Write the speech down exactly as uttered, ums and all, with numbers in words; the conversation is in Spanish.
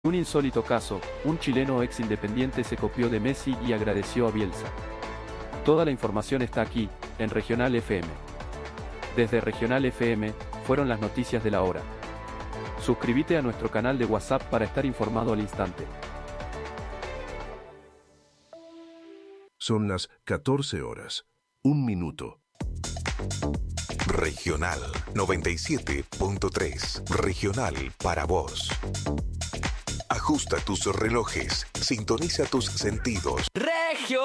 Un insólito caso, un chileno ex Independiente se copió de Messi y agradeció a Bielsa. Toda la información está aquí, en Regional F M. Desde Regional F M, fueron las noticias de la hora. Suscríbete a nuestro canal de WhatsApp para estar informado al instante. Son las catorce horas, un minuto. Regional noventa y siete punto tres. Regional para vos. Ajusta tus relojes, sintoniza tus sentidos. Re